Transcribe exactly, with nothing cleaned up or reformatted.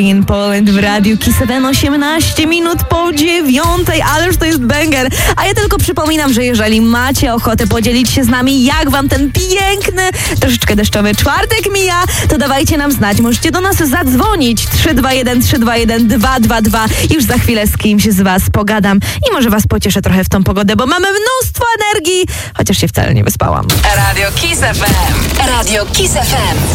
In Poland w Radiu Kiss F M, osiemnaście minut po dziewiątej, ależ to jest banger. A ja tylko przypominam, że jeżeli macie ochotę podzielić się z nami, jak wam ten piękny, troszeczkę deszczowy czwartek mija, to dawajcie nam znać. Możecie do nas zadzwonić trzy dwa jeden trzy dwa jeden dwa dwa dwa. Już za chwilę z kimś z was pogadam i może was pocieszę trochę w tą pogodę, bo mamy mnóstwo energii, chociaż się wcale nie wyspałam. Radio Kiss F M. Radio Kiss F M.